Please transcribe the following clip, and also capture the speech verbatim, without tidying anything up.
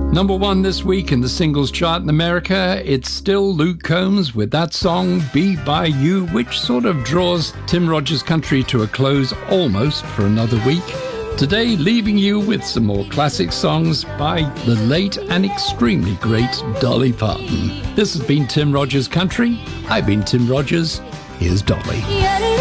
Number one this week in the singles chart in America, it's still Luke Combs with that song, Be By You, which sort of draws Tim Rogers Country to a close almost for another week. Today, leaving you with some more classic songs by the late and extremely great Dolly Parton. This has been Tim Rogers Country. I've been Tim Rogers. Here's Dolly.